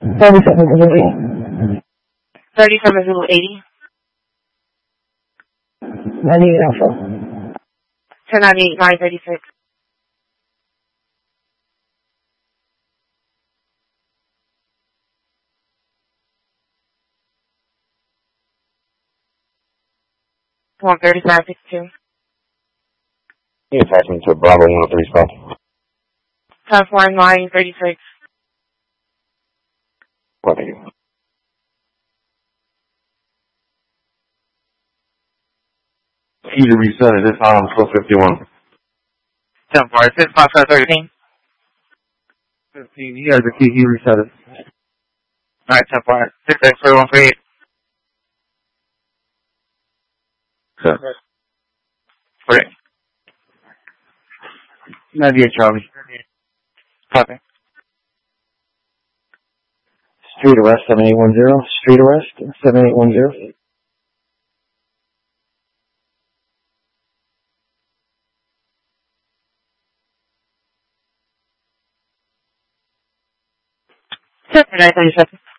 37 Zulu 37 Zulu 80. 98 Alpha. 1098 936. One 3562. You attach me to a Bravo 103 spot. 10 936. What are you? Key to reset it. It's on 1251. 10 4 6 5 13. 15. He has the key. He reset it. Alright, 10 4 6 X 138. Sir. Correct. 98 Charlie. Copy. Street arrest 7810. Street arrest 7810. Check for 937.